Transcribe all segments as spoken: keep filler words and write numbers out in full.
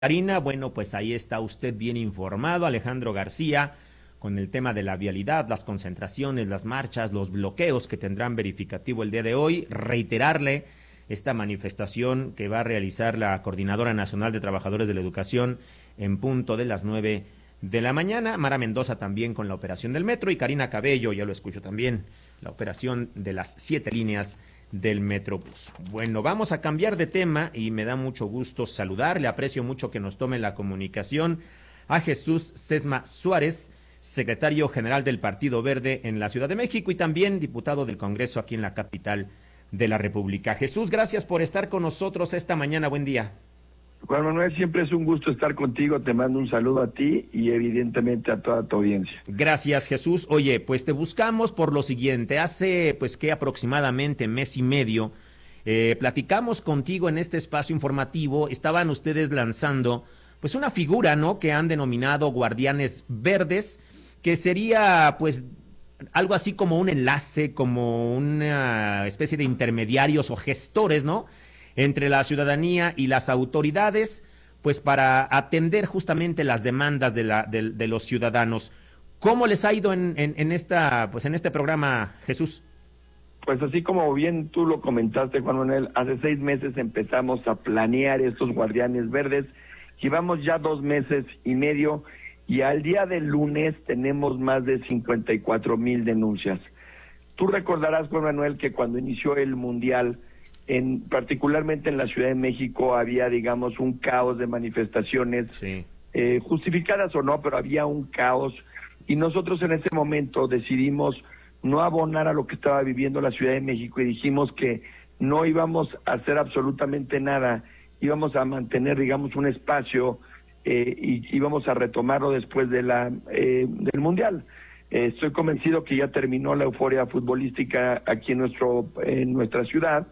Karina, bueno, pues ahí está usted bien informado, Alejandro García, con el tema de la vialidad, las concentraciones, las marchas, los bloqueos que tendrán verificativo el día de hoy. Reiterarle esta manifestación que va a realizar la Coordinadora Nacional de Trabajadores de la Educación en punto de las nueve de la mañana. Mara Mendoza también con la operación del metro y Karina Cabello, ya lo escucho también, la operación de las siete líneas del Metrobús. Bueno, vamos a cambiar de tema y me da mucho gusto saludarle, aprecio mucho que nos tome la comunicación a Jesús Sesma Suárez, secretario general del Partido Verde en la Ciudad de México y también diputado del Congreso aquí en la capital de la República. Jesús, gracias por estar con nosotros esta mañana, buen día. Juan Manuel, siempre es un gusto estar contigo, te mando un saludo a ti y evidentemente a toda tu audiencia. Gracias, Jesús. Oye, pues te buscamos por lo siguiente, hace pues que aproximadamente mes y medio eh, platicamos contigo en este espacio informativo, estaban ustedes lanzando pues una figura, ¿no?, que han denominado Guardianes Verdes, que sería pues algo así como un enlace, como una especie de intermediarios o gestores, ¿no?, entre la ciudadanía y las autoridades, pues para atender justamente las demandas de, la, de, de los ciudadanos. ¿Cómo les ha ido en, en, en esta, pues en este programa, Jesús? Pues así como bien tú lo comentaste, Juan Manuel, hace seis meses empezamos a planear estos Guardianes Verdes, llevamos ya dos meses y medio y al día del lunes tenemos más de cincuenta y cuatro mil denuncias. Tú recordarás, Juan Manuel, que cuando inició el Mundial, En, particularmente en la Ciudad de México, había, digamos, un caos de manifestaciones, sí. eh, justificadas o no, pero había un caos, y nosotros en ese momento decidimos no abonar a lo que estaba viviendo la Ciudad de México, y dijimos que no íbamos a hacer absolutamente nada, íbamos a mantener, digamos, un espacio, eh, y íbamos a retomarlo después de la eh, del Mundial. Eh, estoy convencido que ya terminó la euforia futbolística aquí en, nuestro, en nuestra ciudad,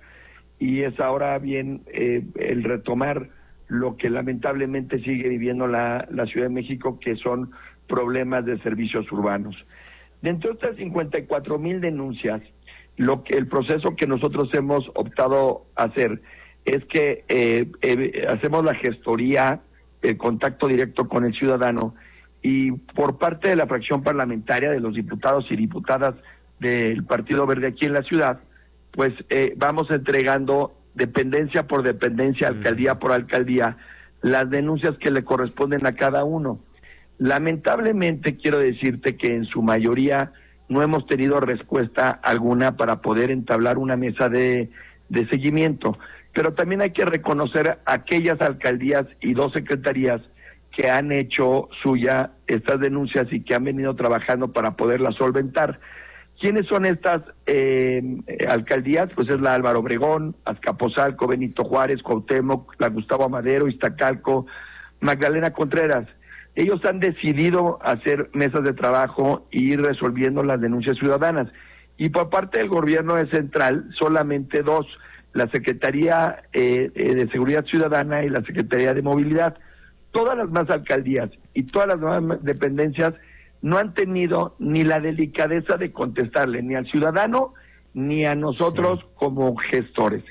y es ahora bien eh, el retomar lo que lamentablemente sigue viviendo la, la Ciudad de México, que son problemas de servicios urbanos. Dentro de estas cincuenta y cuatro mil denuncias, lo que el proceso que nosotros hemos optado a hacer es que eh, eh, hacemos la gestoría, el contacto directo con el ciudadano, y por parte de la fracción parlamentaria de los diputados y diputadas del Partido Verde aquí en la ciudad, pues eh, vamos entregando dependencia por dependencia, alcaldía por alcaldía, las denuncias que le corresponden a cada uno. Lamentablemente quiero decirte que en su mayoría no hemos tenido respuesta alguna para poder entablar una mesa de, de seguimiento, pero también hay que reconocer aquellas alcaldías y dos secretarías que han hecho suya estas denuncias y que han venido trabajando para poderlas solventar. ¿Quiénes son estas eh, alcaldías? Pues es la Álvaro Obregón, Azcapotzalco, Benito Juárez, Cuauhtémoc, la Gustavo Amadero, Iztacalco, Magdalena Contreras. Ellos han decidido hacer mesas de trabajo e ir resolviendo las denuncias ciudadanas. Y por parte del gobierno central, solamente dos, la Secretaría eh, de Seguridad Ciudadana y la Secretaría de Movilidad. Todas las más alcaldías y todas las demás dependencias no han tenido ni la delicadeza de contestarle ni al ciudadano ni a nosotros sí. como gestores.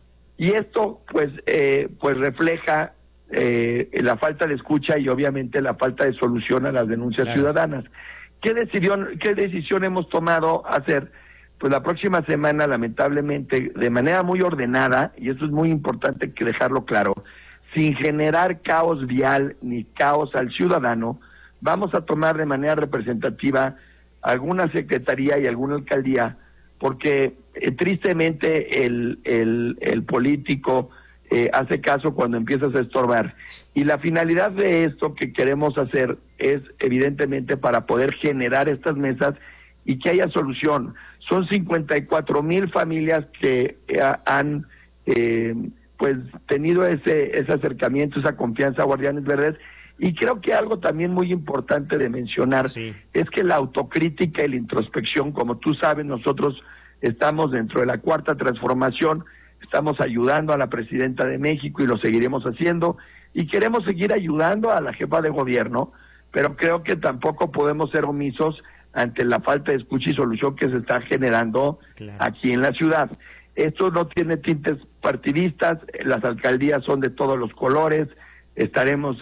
Y esto pues eh, pues refleja eh, la falta de escucha y obviamente la falta de solución a las denuncias claro. ciudadanas. ¿Qué decisión, qué decisión hemos tomado hacer? Pues la próxima semana, lamentablemente, de manera muy ordenada, y eso es muy importante que dejarlo claro, sin generar caos vial ni caos al ciudadano, vamos a tomar de manera representativa alguna secretaría y alguna alcaldía, porque eh, tristemente el, el, el político eh, hace caso cuando empiezas a estorbar. Y la finalidad de esto que queremos hacer es evidentemente para poder generar estas mesas y que haya solución. Son cincuenta y cuatro mil familias que eh, han eh, pues tenido ese, ese acercamiento, esa confianza a Guardianes Verdes. Y creo que algo también muy importante de mencionar sí. es que la autocrítica y la introspección, como tú sabes, nosotros estamos dentro de la cuarta transformación, estamos ayudando a la presidenta de México y lo seguiremos haciendo, y queremos seguir ayudando a la jefa de gobierno, pero creo que tampoco podemos ser omisos ante la falta de escucha y solución que se está generando claro. aquí en la ciudad. Esto no tiene tintes partidistas, las alcaldías son de todos los colores, estaremos